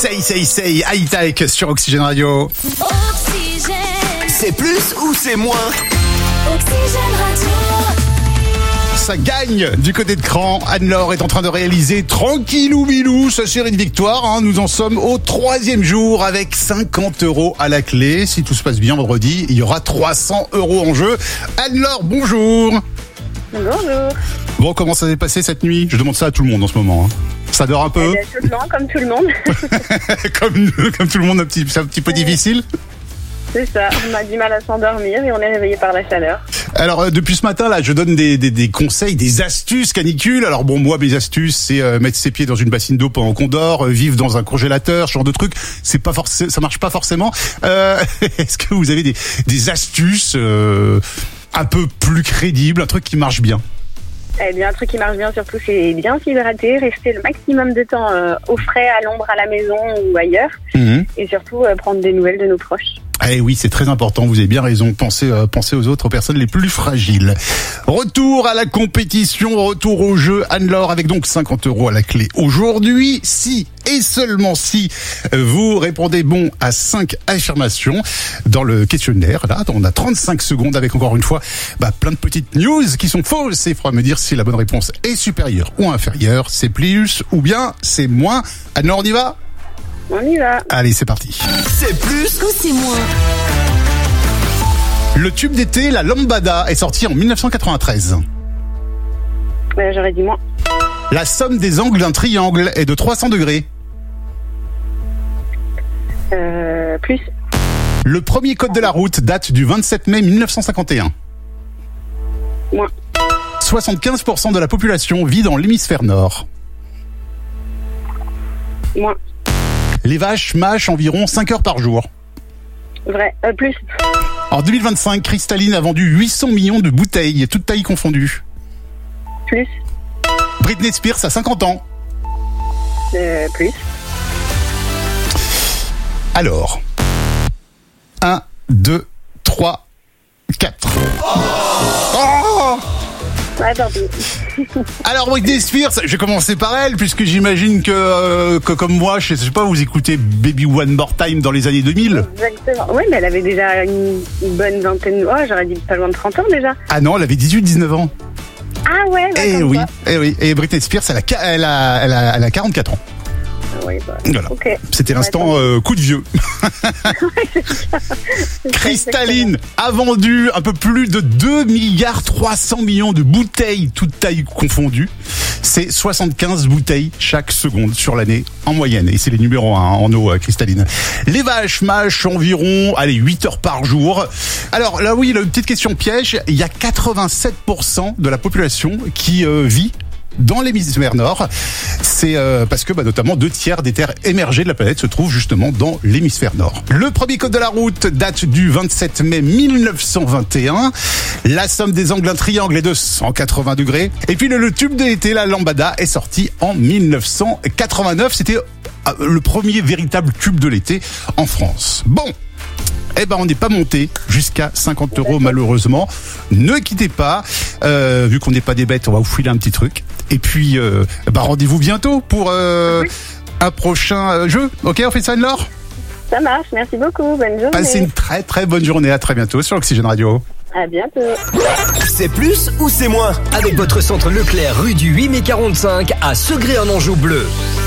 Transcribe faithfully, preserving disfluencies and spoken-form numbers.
Say, say, say, high-tech sur Oxygène Radio. Oxygène. C'est plus ou c'est moins? Oxygène Radio. Ça gagne du côté de Cran. Anne-Laure est en train de réaliser tranquillou bilou sa série de victoires. Hein. Nous en sommes au troisième jour avec cinquante euros à la clé. Si tout se passe bien vendredi, il y aura trois cents euros en jeu. Anne-Laure, bonjour. Bonjour. Bon, comment ça s'est passé cette nuit? Je demande ça à tout le monde en ce moment. Hein. Ça dort un peu? Eh bien, tout le temps, comme tout le monde. comme, comme tout le monde, un petit, c'est un petit peu Oui. difficile. C'est ça, on a du mal à s'endormir et on est réveillé par la chaleur. Alors euh, depuis ce matin là, je donne des, des, des conseils, des astuces canicule. Alors bon, moi mes astuces, c'est euh, mettre ses pieds dans une bassine d'eau pendant qu'on dort, euh, vivre dans un congélateur, ce genre de trucs. C'est pas forcément, ça marche pas forcément. Euh, est-ce que vous avez des, des astuces euh, un peu plus crédibles, un truc qui marche bien? Eh bien, un truc qui marche bien surtout, c'est bien s'hydrater, rester le maximum de temps euh, au frais, à l'ombre, à la maison ou ailleurs. Mmh. Et surtout, euh, prendre des nouvelles de nos proches. Eh oui, c'est très important, vous avez bien raison, pensez, euh, pensez aux autres, aux personnes les plus fragiles. Retour à la compétition, retour au jeu, Anne-Laure, avec donc cinquante euros à la clé. Aujourd'hui, si et seulement si vous répondez bon à cinq affirmations dans le questionnaire, là, on a trente-cinq secondes avec encore une fois bah, plein de petites news qui sont fausses. Il faudra me dire si la bonne réponse est supérieure ou inférieure, c'est plus ou bien c'est moins. Anne-Laure, on y va ? On y va. Allez, c'est parti. C'est plus Ou c'est moins. Le tube d'été, la lambada, est sorti en mille neuf cent quatre-vingt-treize. Euh, J'aurais dit moins. La somme des angles d'un triangle est de trois cents degrés. Euh, plus. Le premier code de la route date du vingt-sept mai mille neuf cent cinquante et un. Moins. soixante-quinze pour cent de la population vit dans l'hémisphère nord. Moins. Les vaches mâchent environ cinq heures par jour. Vrai. Euh, plus. En deux mille vingt-cinq, Cristalline a vendu huit cents millions de bouteilles, toutes tailles confondues. Plus. Britney Spears a cinquante ans. Euh, plus. Alors, un, deux, trois, quatre. Oh Ouais, tant pis. Alors Britney Spears, je vais commencer par elle, puisque j'imagine que, euh, que comme moi, je sais pas, vous écoutez Baby One More Time dans les années deux mille. Exactement. Oui, mais elle avait déjà une, une bonne vingtaine. Oh, j'aurais dit pas loin de trente ans déjà. Ah non, elle avait dix-huit dix-neuf ans. Ah ouais, bah, Eh comme oui, quoi. eh oui. Et Britney Spears, elle a, qua- elle a, elle a, elle a quarante-quatre ans. Ah ouais, bah, Voilà. ok. C'était l'instant Ouais, euh, coup de vieux. Cristalline a vendu un peu plus de deux milliards trois cents millions de bouteilles, toutes tailles confondues. C'est soixante-quinze bouteilles chaque seconde sur l'année en moyenne. Et c'est les numéros un en eau, euh, Cristalline. Les vaches mâchent environ, allez, huit heures par jour. Alors là, oui, là, une petite question piège. Il y a quatre-vingt-sept pour cent de la population qui euh, vit dans l'hémisphère nord. C'est euh, parce que bah, notamment deux tiers des terres émergées de la planète se trouvent justement dans l'hémisphère nord. Le premier code de la route date du vingt-sept mai mille neuf cent vingt et un. La somme des angles d'un triangle est de cent quatre-vingts degrés. Et puis le, le tube de l'été, la lambada, est sorti en mille neuf cent quatre-vingt-neuf. C'était euh, le premier véritable tube de l'été en France. Bon. Eh ben, on n'est pas monté jusqu'à cinquante euros, malheureusement. Ne quittez pas. Euh, vu qu'on n'est pas des bêtes, on va vous filer un petit truc. Et puis, euh, bah, rendez-vous bientôt pour euh, un prochain euh, jeu. Ok, on fait ça, Anne-Laure ? Ça marche, merci beaucoup, bonne journée. Passez une très très bonne journée. À très bientôt sur Oxygène Radio. À bientôt. C'est plus ou c'est moins? Avec votre centre Leclerc, rue du huit mai quarante-cinq à Segré en Anjou bleu.